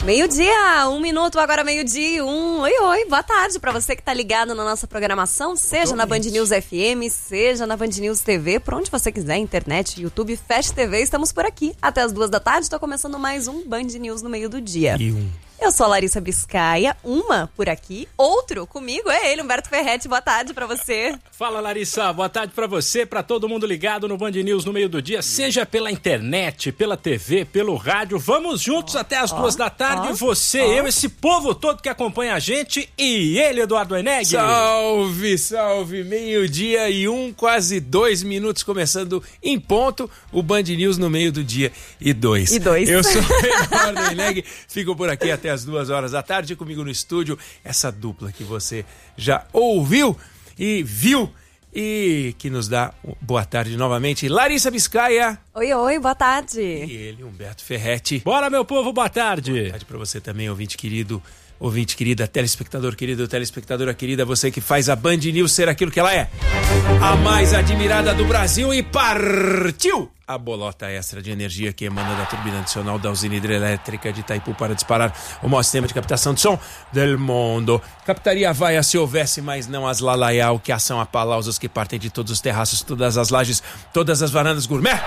Meio-dia, 1 minuto, agora meio-dia e 1. Oi, boa tarde pra você que tá ligado na nossa programação, seja na Band News FM, seja na Band News TV, por onde você quiser, internet, YouTube, Fast TV, estamos por aqui. Até as 2 da tarde, tô começando mais um Band News no meio do dia. Eu sou a Larissa Biscaia, uma por aqui, outro comigo é ele, Humberto Ferretti. Boa tarde pra você. Fala, Larissa, boa tarde pra você, pra todo mundo ligado no Band News no meio do dia, seja pela internet, pela TV, pelo rádio. Vamos juntos até as 2 da tarde, você, eu, esse povo todo que acompanha a gente e ele, Eduardo Eneg. Salve, salve, meio-dia e 1, quase 2 minutos, começando em ponto o Band News no meio do dia e 2. Eu sou o Eduardo Eneg, fico por aqui até as 2 horas da tarde, comigo no estúdio, essa dupla que você já ouviu e viu e que nos dá boa tarde novamente, Larissa Biscaia. Oi, boa tarde. E ele, Humberto Ferretti. Bora, meu povo, boa tarde. Boa tarde pra você também, ouvinte querido, ouvinte querida, telespectador querido, telespectadora querida, você que faz a Band News ser aquilo que ela é, a mais admirada do Brasil. E partiu a bolota extra de energia que emana da turbina adicional da usina hidrelétrica de Itaipu para disparar o maior sistema de captação de som del mundo. Captaria vaia se houvesse, mas não as lalaial, que são apalausas que partem de todos os terraços, todas as lajes, todas as varandas gourmet.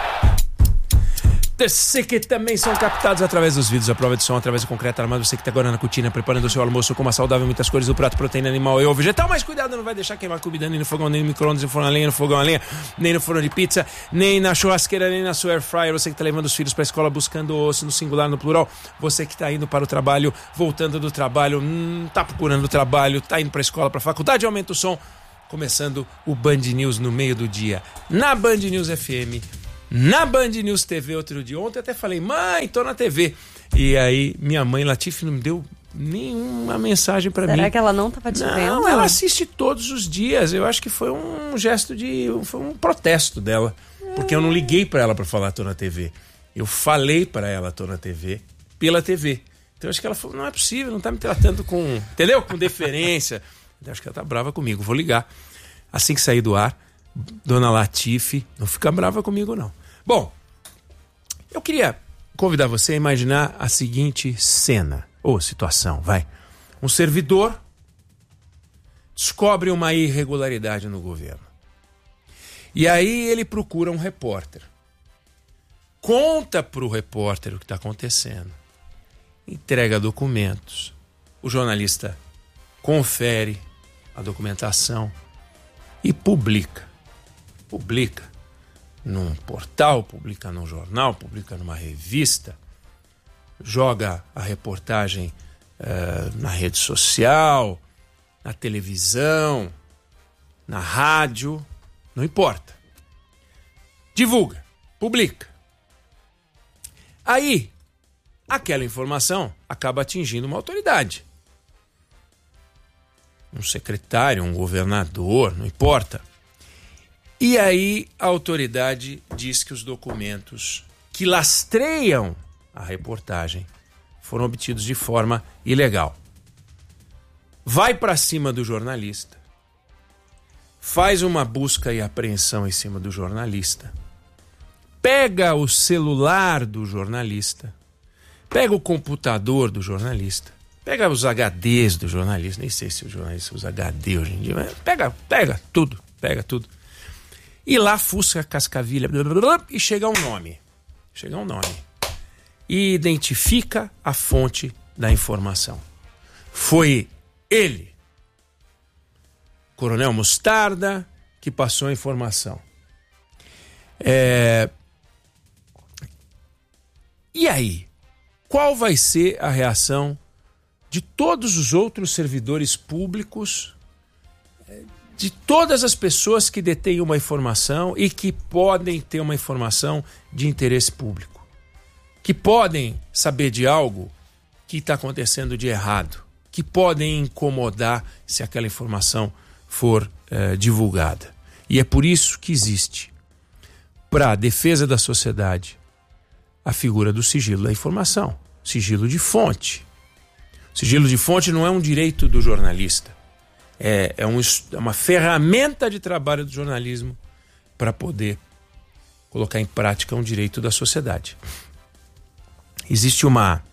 Você que também são captados através dos vídeos, a prova de som, através do concreto armado. Você que está agora na cutina preparando o seu almoço com uma saudável, muitas cores do prato, proteína animal e ou vegetal. Mas cuidado, não vai deixar queimar comida nem no fogão, nem no micro-ondas, nem no forno a lenha, no fogão a lenha, nem no forno de pizza, nem na churrasqueira, nem na sua air fryer. Você que está levando os filhos para a escola buscando osso no singular, no plural. Você que está indo para o trabalho, voltando do trabalho, está procurando trabalho, está indo para a escola, para a faculdade, aumenta o som. Começando o Band News no meio do dia, na Band News FM, na Band News TV outro dia. Ontem até falei, mãe, tô na TV. E aí minha mãe, Latife, não me deu nenhuma mensagem pra mim. Será que ela não tava te vendo? Não, ela assiste todos os dias. Eu acho que foi um gesto foi um protesto dela. Porque eu não liguei pra ela pra falar tô na TV. Eu falei pra ela tô na TV, pela TV. Então eu acho que ela falou, não é possível, não tá me tratando com, entendeu? Com deferência. Eu acho que ela tá brava comigo, vou ligar. Assim que sair do ar, dona Latife, não fica brava comigo não. Bom, eu queria convidar você a imaginar a seguinte cena, ou situação, vai. Um servidor descobre uma irregularidade no governo. E aí ele procura um repórter. Conta pro repórter o que está acontecendo. Entrega documentos. O jornalista confere a documentação e publica. Publica num portal, publica num jornal, publica numa revista, joga a reportagem na rede social, na televisão, na rádio, não importa. Divulga, publica. Aí, aquela informação acaba atingindo uma autoridade. Um secretário, um governador, não importa. E aí a autoridade diz que os documentos que lastreiam a reportagem foram obtidos de forma ilegal. Vai para cima do jornalista, faz uma busca e apreensão em cima do jornalista, pega o celular do jornalista, pega o computador do jornalista, pega os HDs do jornalista, nem sei se o jornalista usa HD hoje em dia, mas pega tudo. E lá fuça a cascavilha e chega um nome. E identifica a fonte da informação. Foi ele, Coronel Mostarda, que passou a informação. E aí, qual vai ser a reação de todos os outros servidores públicos, de todas as pessoas que detêm uma informação e que podem ter uma informação de interesse público, que podem saber de algo que está acontecendo de errado, que podem incomodar se aquela informação for divulgada. E é por isso que existe, para a defesa da sociedade, a figura do sigilo da informação, sigilo de fonte. Sigilo de fonte não é um direito do jornalista. É uma ferramenta de trabalho do jornalismo para poder colocar em prática um direito da sociedade. Existe uma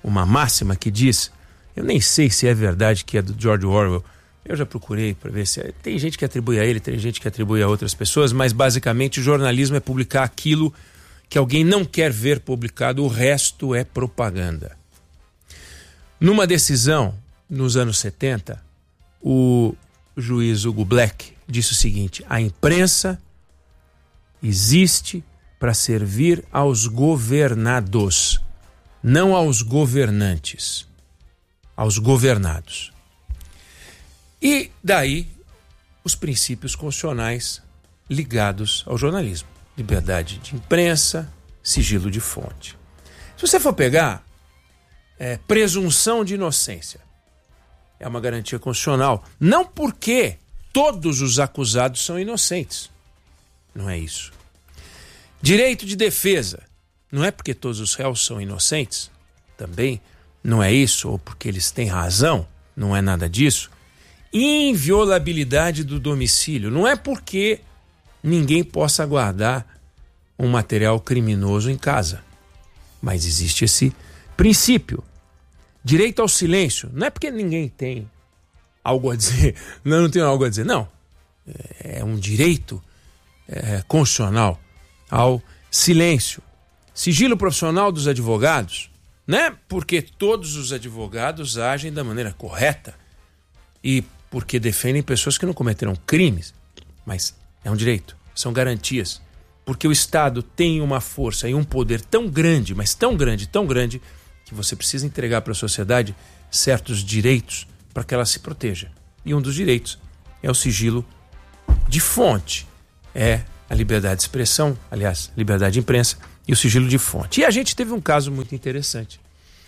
uma máxima que diz, eu nem sei se é verdade que é do George Orwell, eu já procurei para ver se tem gente que atribui a ele, tem gente que atribui a outras pessoas, mas basicamente o jornalismo é publicar aquilo que alguém não quer ver publicado, o resto é propaganda. Numa decisão, nos anos 70, o juiz Hugo Black disse o seguinte: a imprensa existe para servir aos governados, não aos governantes, aos governados. E daí os princípios constitucionais ligados ao jornalismo: liberdade de imprensa, sigilo de fonte. Se você for pegar presunção de inocência, é uma garantia constitucional, não porque todos os acusados são inocentes, não é isso. Direito de defesa, não é porque todos os réus são inocentes, também não é isso, ou porque eles têm razão, não é nada disso. Inviolabilidade do domicílio, não é porque ninguém possa guardar um material criminoso em casa, mas existe esse princípio. Direito ao silêncio, não é porque ninguém tem algo a dizer, não tem algo a dizer, não. É um direito constitucional ao silêncio. Sigilo profissional dos advogados, não é porque todos os advogados agem da maneira correta e porque defendem pessoas que não cometeram crimes, mas é um direito, são garantias, porque o Estado tem uma força e um poder tão grande, mas tão grande, que você precisa entregar para a sociedade certos direitos para que ela se proteja. E um dos direitos é o sigilo de fonte, é a liberdade de expressão, aliás, liberdade de imprensa e o sigilo de fonte. E a gente teve um caso muito interessante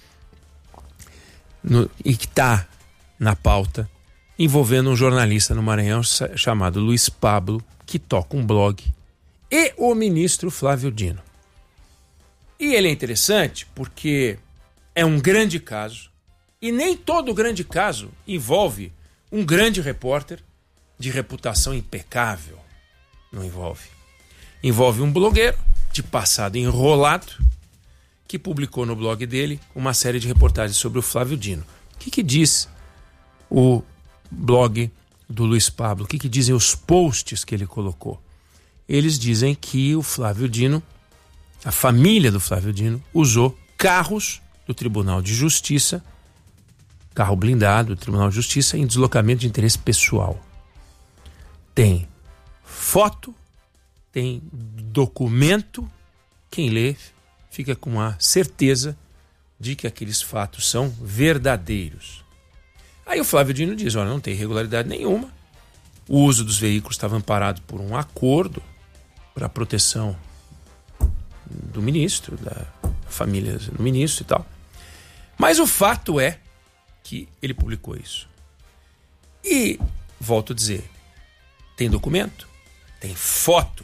e que está na pauta, envolvendo um jornalista no Maranhão chamado Luiz Pablo, que toca um blog, e o ministro Flávio Dino. E ele é interessante porque é um grande caso, e nem todo grande caso envolve um grande repórter de reputação impecável. Não envolve. Envolve um blogueiro de passado enrolado que publicou no blog dele uma série de reportagens sobre o Flávio Dino. O que diz o blog do Luiz Pablo? O que dizem os posts que ele colocou? Eles dizem que o Flávio Dino, a família do Flávio Dino, usou carros do Tribunal de Justiça, carro blindado do Tribunal de Justiça, em deslocamento de interesse pessoal. Tem foto, tem documento, quem lê fica com a certeza de que aqueles fatos são verdadeiros. Aí o Flávio Dino diz, olha, não tem irregularidade nenhuma, o uso dos veículos estava amparado por um acordo para a proteção do ministro, da família do ministro e tal. Mas o fato é que ele publicou isso. E, volto a dizer, tem documento, tem foto.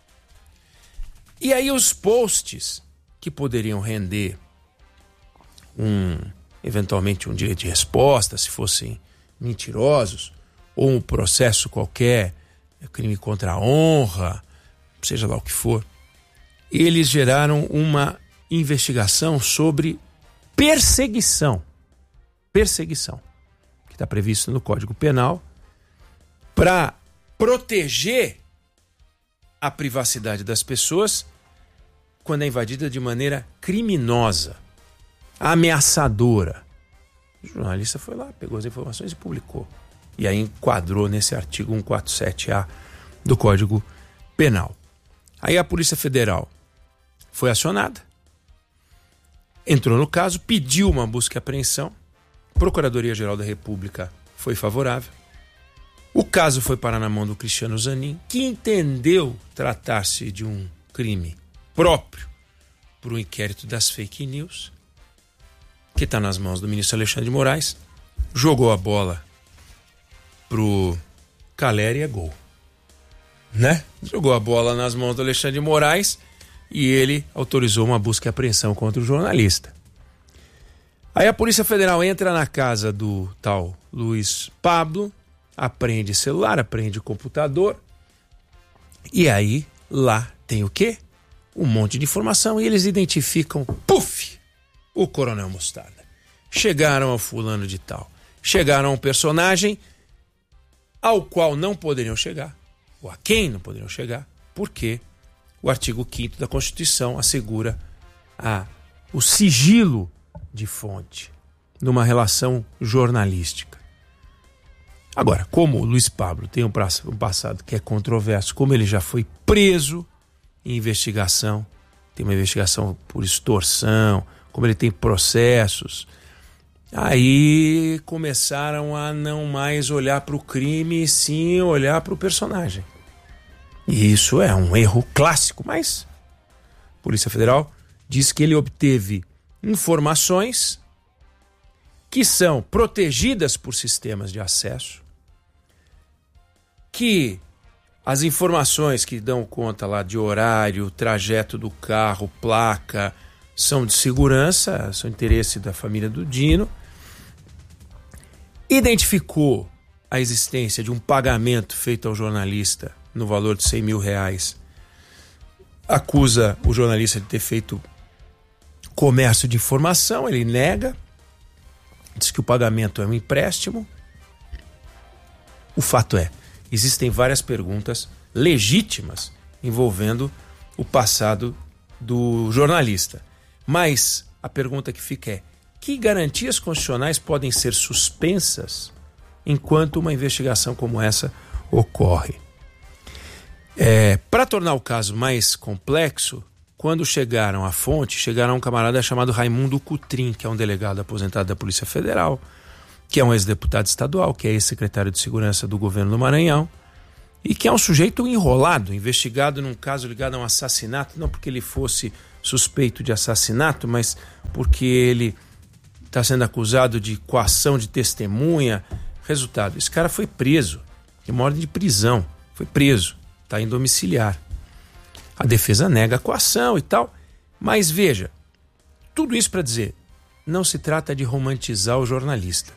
E aí os posts que poderiam render eventualmente um direito de resposta, se fossem mentirosos, ou um processo qualquer, crime contra a honra, seja lá o que for, eles geraram uma investigação sobre perseguição, que está previsto no Código Penal, para proteger a privacidade das pessoas quando é invadida de maneira criminosa, ameaçadora. O jornalista foi lá, pegou as informações e publicou. E aí enquadrou nesse artigo 147A do Código Penal. Aí a Polícia Federal foi acionada, entrou no caso, pediu uma busca e apreensão, a Procuradoria-Geral da República foi favorável. O caso foi parar na mão do Cristiano Zanin, que entendeu tratar-se de um crime próprio para o inquérito das fake news, que está nas mãos do ministro Alexandre de Moraes, jogou a bola pro Caleri e é gol. Né? Jogou a bola nas mãos do Alexandre de Moraes e ele autorizou uma busca e apreensão contra o jornalista. Aí a Polícia Federal entra na casa do tal Luiz Pablo, apreende celular, apreende computador, e aí lá tem o quê? Um monte de informação, e eles identificam, o Coronel Mostarda. Chegaram ao fulano de tal. Chegaram a um personagem ao qual não poderiam chegar, ou a quem não poderiam chegar, porque o artigo 5º da Constituição assegura o sigilo de fonte numa relação jornalística. Agora, como o Luiz Pablo tem um passado que é controverso, como ele já foi preso em investigação, tem uma investigação por extorsão, como ele tem processos, aí começaram a não mais olhar para o crime e sim olhar para o personagem. E isso é um erro clássico, mas a Polícia Federal diz que ele obteve informações que são protegidas por sistemas de acesso, que as informações que dão conta lá de horário, trajeto do carro, placa, são de segurança, são interesse da família do Dino. Identificou a existência de um pagamento feito ao jornalista no valor de R$100 mil. Acusa o jornalista de ter feito comércio de informação, ele nega, diz que o pagamento é um empréstimo. O fato é, existem várias perguntas legítimas envolvendo o passado do jornalista. Mas a pergunta que fica é: que garantias constitucionais podem ser suspensas enquanto uma investigação como essa ocorre? Para tornar o caso mais complexo, quando chegaram à fonte, chegaram a um camarada chamado Raimundo Cotrim, que é um delegado aposentado da Polícia Federal, que é um ex-deputado estadual, que é ex-secretário de Segurança do governo do Maranhão, e que é um sujeito enrolado, investigado num caso ligado a um assassinato, não porque ele fosse suspeito de assassinato, mas porque ele está sendo acusado de coação de testemunha. Resultado, esse cara foi preso, tem uma ordem de prisão, foi preso, está em domiciliar. A defesa nega a coação e tal, mas veja, tudo isso para dizer, não se trata de romantizar o jornalista.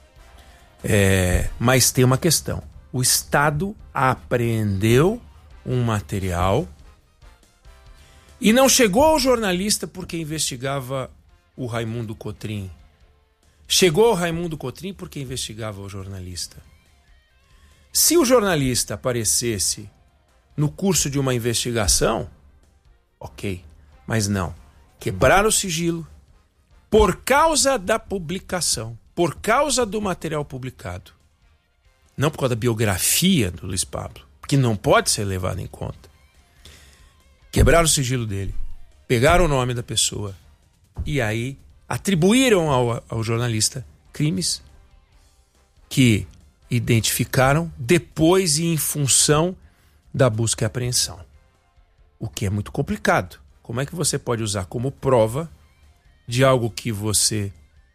Mas tem uma questão. O Estado apreendeu um material e não chegou ao jornalista porque investigava o Raimundo Cotrim. Chegou ao Raimundo Cotrim porque investigava o jornalista. Se o jornalista aparecesse no curso de uma investigação, ok, mas não. Quebraram o sigilo por causa da publicação, por causa do material publicado. Não por causa da biografia do Luiz Pablo, que não pode ser levado em conta. Quebraram o sigilo dele, pegaram o nome da pessoa e aí atribuíram ao jornalista crimes que identificaram depois e em função da busca e apreensão. O que é muito complicado. Como é que você pode usar como prova de algo que você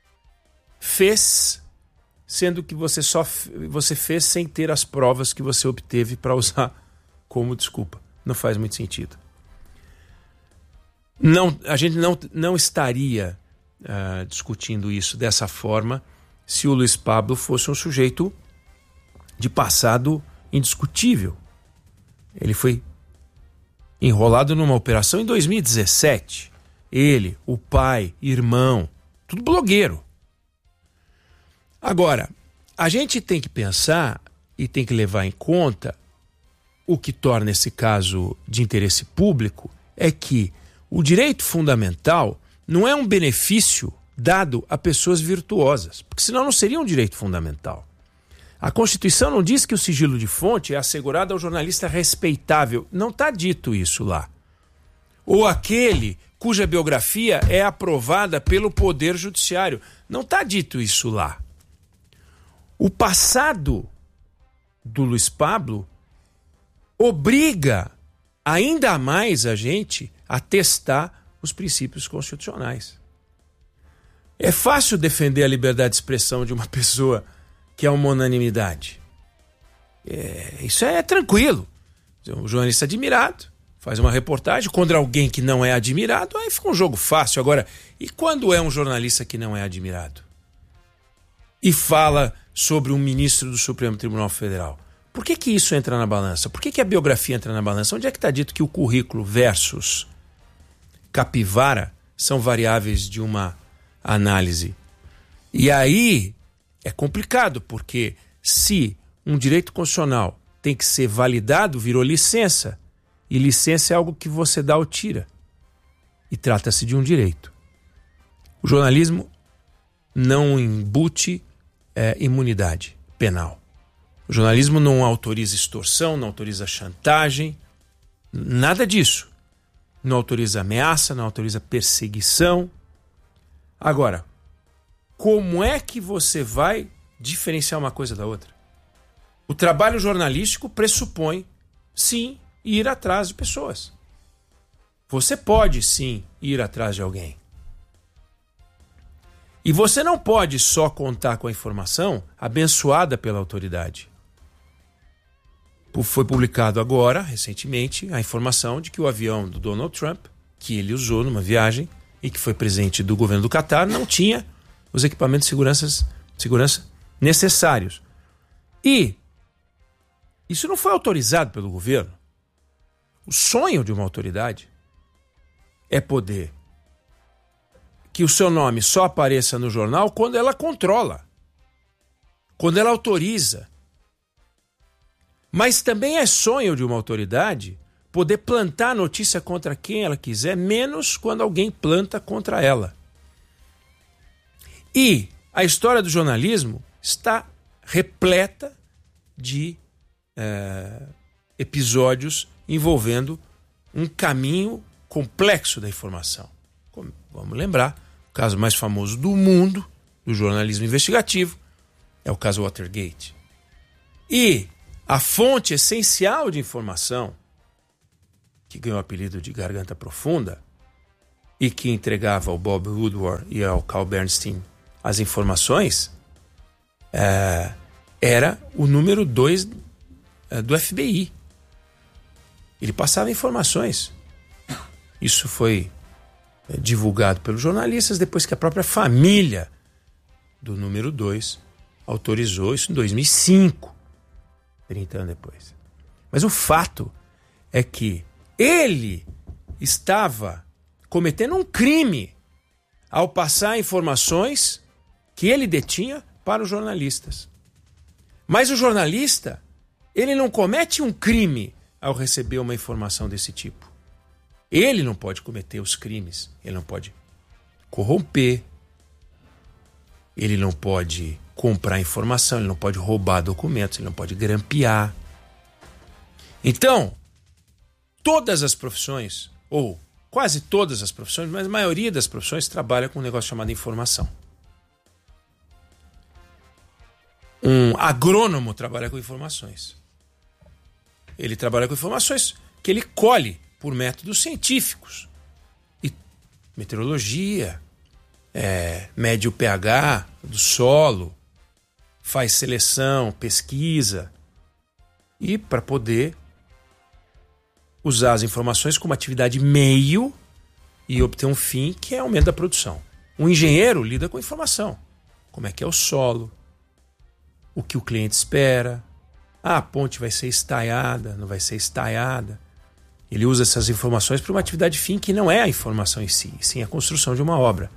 fez, sendo que você fez sem ter as provas que você obteve para usar como desculpa? Não faz muito sentido. A gente não estaria discutindo isso dessa forma se o Luiz Pablo fosse um sujeito de passado indiscutível. Ele foi enrolado numa operação em 2017. Ele, o pai, irmão, tudo blogueiro. Agora, a gente tem que pensar e tem que levar em conta o que torna esse caso de interesse público é que o direito fundamental não é um benefício dado a pessoas virtuosas, porque senão não seria um direito fundamental. A Constituição não diz que o sigilo de fonte é assegurado ao jornalista respeitável. Não está dito isso lá. Ou aquele cuja biografia é aprovada pelo Poder Judiciário. Não está dito isso lá. O passado do Luiz Pablo obriga ainda mais a gente a testar os princípios constitucionais. É fácil defender a liberdade de expressão de uma pessoa que é uma unanimidade. Isso é tranquilo. O jornalista admirado faz uma reportagem contra alguém que não é admirado, aí fica um jogo fácil. Agora, e quando é um jornalista que não é admirado? E fala sobre um ministro do Supremo Tribunal Federal. Por que isso entra na balança? Por que a biografia entra na balança? Onde é que está dito que o currículo versus capivara são variáveis de uma análise. E aí é complicado, porque se um direito constitucional tem que ser validado, virou licença. E licença é algo que você dá ou tira. E trata-se de um direito. O jornalismo não embute imunidade penal. O jornalismo não autoriza extorsão, não autoriza chantagem, nada disso. Não autoriza ameaça, não autoriza perseguição. Agora, como é que você vai diferenciar uma coisa da outra? O trabalho jornalístico pressupõe, sim, ir atrás de pessoas. Você pode, sim, ir atrás de alguém. E você não pode só contar com a informação abençoada pela autoridade. Foi publicado agora, recentemente, a informação de que o avião do Donald Trump, que ele usou numa viagem e que foi presente do governo do Catar, não tinha os equipamentos de segurança necessários. E isso não foi autorizado pelo governo. O sonho de uma autoridade é poder que o seu nome só apareça no jornal quando ela controla, quando ela autoriza. Mas também é sonho de uma autoridade poder plantar notícia contra quem ela quiser, menos quando alguém planta contra ela. E a história do jornalismo está repleta de episódios envolvendo um caminho complexo da informação. Vamos lembrar, o caso mais famoso do mundo do jornalismo investigativo é o caso Watergate. E a fonte essencial de informação, que ganhou o apelido de Garganta Profunda, e que entregava ao Bob Woodward e ao Carl Bernstein as informações, era o número 2 do FBI. Ele passava informações. Isso foi divulgado pelos jornalistas depois que a própria família do número 2 autorizou isso em 2005, 30 anos depois. Mas o fato é que ele estava cometendo um crime ao passar informações que ele detinha para os jornalistas. Mas o jornalista, ele não comete um crime ao receber uma informação desse tipo. Ele não pode cometer os crimes, ele não pode corromper, ele não pode comprar informação, ele não pode roubar documentos, ele não pode grampear. Então, todas as profissões, ou quase todas as profissões, mas a maioria das profissões trabalha com um negócio chamado informação. Um agrônomo trabalha com informações. Ele trabalha com informações que ele colhe por métodos científicos. E meteorologia, mede o pH do solo, faz seleção, pesquisa. E para poder usar as informações como atividade meio e obter um fim que é aumento da produção. Um engenheiro lida com informação. Como é que é o solo, o que o cliente espera. A ponte vai ser estaiada, não vai ser estaiada. Ele usa essas informações para uma atividade fim que não é a informação em si, sim a construção de uma obra.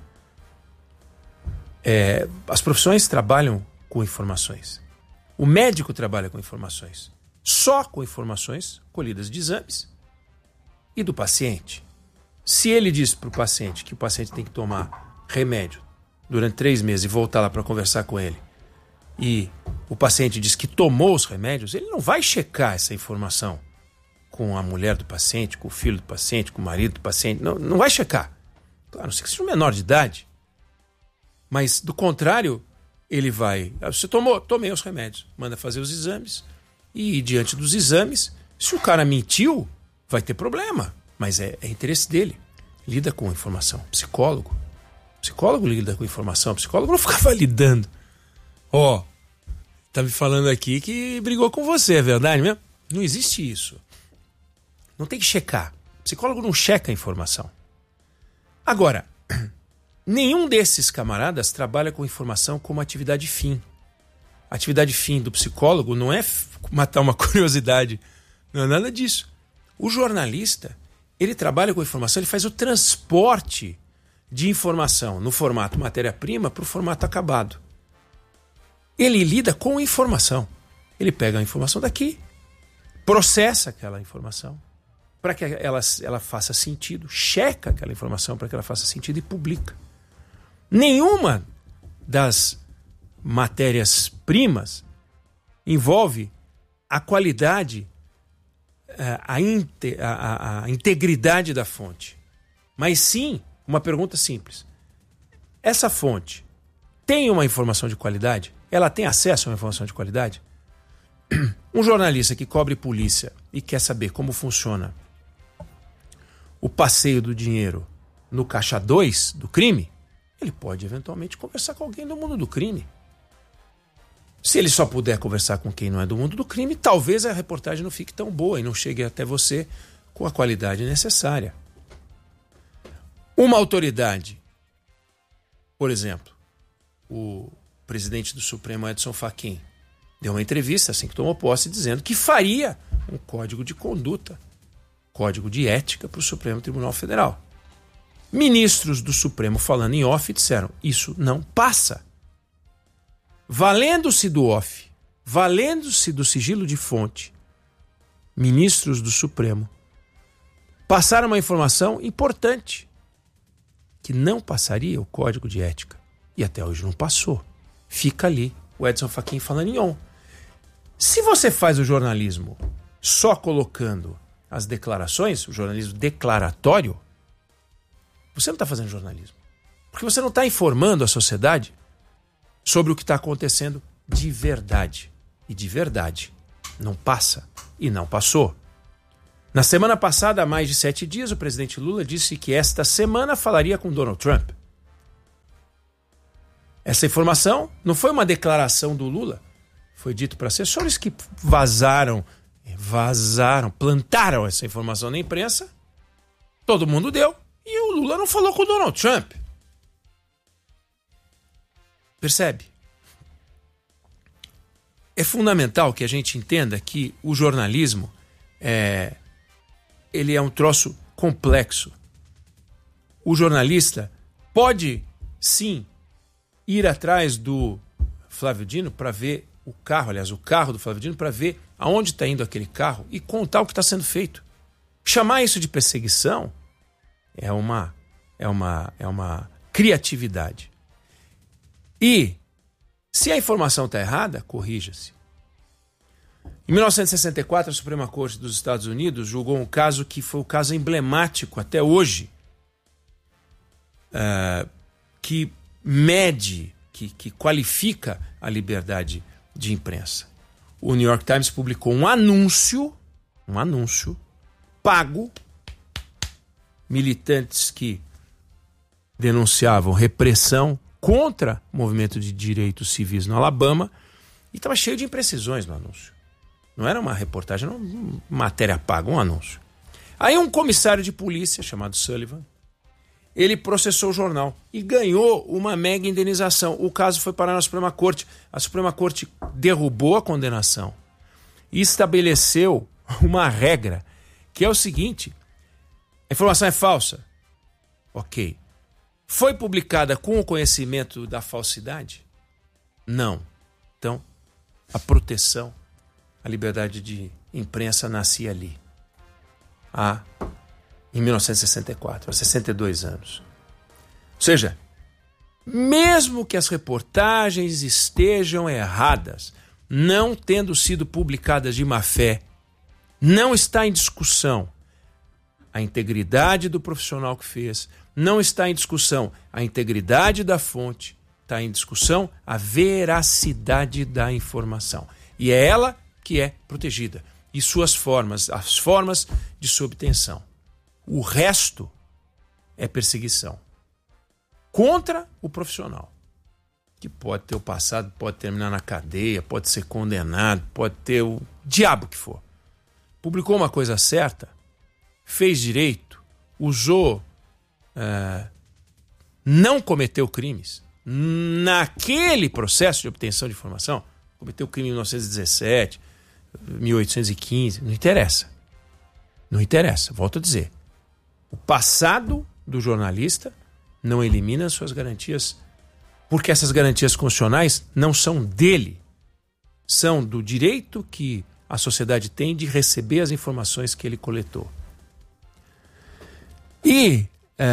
As profissões trabalham com informações. O médico trabalha com informações. Só com informações colhidas de exames e do paciente. Se ele diz para o paciente que o paciente tem que tomar remédio durante 3 meses e voltar lá para conversar com ele, e o paciente diz que tomou os remédios, ele não vai checar essa informação com a mulher do paciente, com o filho do paciente, com o marido do paciente. Não vai checar. Claro, não sei que seja um menor de idade. Mas, do contrário, ele vai... Você tomei os remédios. Manda fazer os exames. E, diante dos exames, se o cara mentiu, vai ter problema. Mas é interesse dele. Lida com informação. Psicólogo lida com informação. Psicólogo não fica validando. Tá me falando aqui que brigou com você, é verdade mesmo? Não existe isso. Não tem que checar. O psicólogo não checa a informação. Agora, nenhum desses camaradas trabalha com informação como atividade fim. A atividade fim do psicólogo não é matar uma curiosidade. Não é nada disso. O jornalista, ele trabalha com informação, ele faz o transporte de informação no formato matéria-prima para o formato acabado. Ele lida com informação. Ele pega a informação daqui, processa aquela informação para que ela faça sentido, checa aquela informação para que ela faça sentido e publica. Nenhuma das matérias-primas envolve a qualidade, a integridade da fonte. Mas sim, uma pergunta simples. Essa fonte tem uma informação de qualidade? Ela tem acesso a uma informação de qualidade? Um jornalista que cobre polícia e quer saber como funciona o passeio do dinheiro no caixa 2 do crime, ele pode eventualmente conversar com alguém do mundo do crime. Se ele só puder conversar com quem não é do mundo do crime, talvez a reportagem não fique tão boa e não chegue até você com a qualidade necessária. Uma autoridade, por exemplo, o presidente do Supremo, Edson Fachin, deu uma entrevista assim que tomou posse dizendo que faria um código de conduta, código de ética para o Supremo Tribunal Federal. Ministros do Supremo falando em off disseram, isso não passa. Valendo-se do off, valendo-se do sigilo de fonte, ministros do Supremo passaram uma informação importante que não passaria o código de ética. E até hoje não passou. Fica ali o Edson Fachin falando em on. Se você faz o jornalismo só colocando as declarações, o jornalismo declaratório, você não está fazendo jornalismo. Porque você não está informando a sociedade sobre o que está acontecendo de verdade. E de verdade não passa e não passou. Na semana passada, há mais de 7 dias, o presidente Lula disse que esta semana falaria com Donald Trump. Essa informação não foi uma declaração do Lula. Foi dito para assessores que plantaram essa informação na imprensa. Todo mundo deu. E o Lula não falou com o Donald Trump. Percebe? É fundamental que a gente entenda que o jornalismo ele é um troço complexo. O jornalista pode, sim, ir atrás do Flávio Dino para ver o carro do Flávio Dino, para ver aonde está indo aquele carro e contar o que está sendo feito. Chamar isso de perseguição é uma criatividade. E, se a informação está errada, corrija-se. Em 1964, a Suprema Corte dos Estados Unidos julgou um caso que foi o caso emblemático até hoje, que mede, que qualifica a liberdade de imprensa. O New York Times publicou um anúncio pago, militantes que denunciavam repressão contra o movimento de direitos civis no Alabama, e estava cheio de imprecisões no anúncio. Não era uma reportagem, era uma matéria paga, um anúncio. Aí um comissário de polícia, chamado Sullivan, ele processou o jornal e ganhou uma mega indenização. O caso foi parar na Suprema Corte. A Suprema Corte derrubou a condenação e estabeleceu uma regra, que é o seguinte: a informação é falsa. Ok. Foi publicada com o conhecimento da falsidade? Não. Então, a proteção, a liberdade de imprensa nascia ali. Em 1964, há 62 anos. Ou seja, mesmo que as reportagens estejam erradas, não tendo sido publicadas de má fé, não está em discussão a integridade do profissional que fez, não está em discussão a integridade da fonte, está em discussão a veracidade da informação. E é ela que é protegida. E suas formas, as formas de sua obtenção. O resto é perseguição contra o profissional, que pode ter o passado, pode terminar na cadeia, pode ser condenado, pode ter o diabo que for. Publicou uma coisa certa, fez direito, usou, não cometeu crimes. Naquele processo de obtenção de informação, cometeu crime em 1917, 1815, não interessa. Não interessa, volto a dizer. O passado do jornalista não elimina suas garantias, porque essas garantias constitucionais não são dele, são do direito que a sociedade tem de receber as informações que ele coletou. E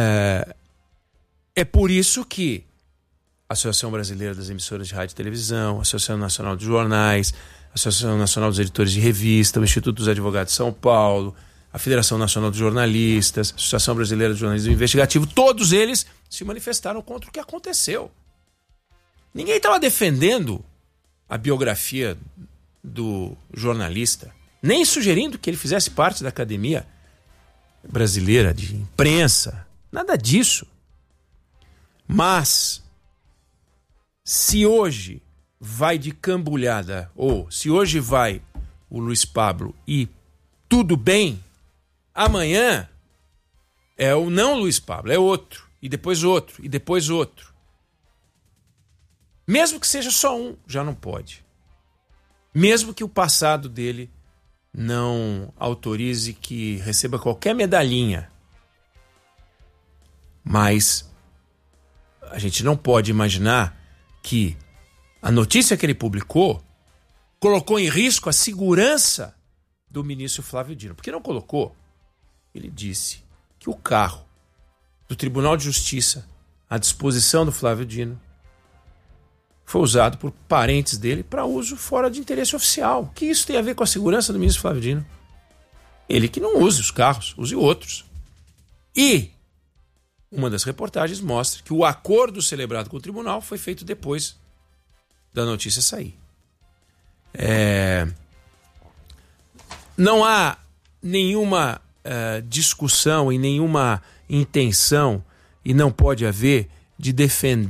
é por isso que a Associação Brasileira das Emissoras de Rádio e Televisão, a Associação Nacional de Jornais, a Associação Nacional dos Editores de Revista, o Instituto dos Advogados de São Paulo, a Federação Nacional dos Jornalistas, a Associação Brasileira de Jornalismo Investigativo, todos eles se manifestaram contra o que aconteceu. Ninguém estava defendendo a biografia do jornalista, nem sugerindo que ele fizesse parte da Academia Brasileira de Imprensa, nada disso. Mas, se hoje vai de cambulhada, ou se hoje vai o Luiz Pablo e tudo bem, amanhã é o não Luiz Pablo, é outro, e depois outro, e depois outro. Mesmo que seja só um, já não pode. Mesmo que o passado dele não autorize que receba qualquer medalhinha. Mas a gente não pode imaginar que a notícia que ele publicou colocou em risco a segurança do ministro Flávio Dino. Porque não colocou. Ele disse que o carro do Tribunal de Justiça à disposição do Flávio Dino foi usado por parentes dele para uso fora de interesse oficial. O que isso tem a ver com a segurança do ministro Flávio Dino? Ele que não use os carros, use outros. E uma das reportagens mostra que o acordo celebrado com o tribunal foi feito depois da notícia sair. Não há nenhuma discussão e nenhuma intenção, e não pode haver, de defender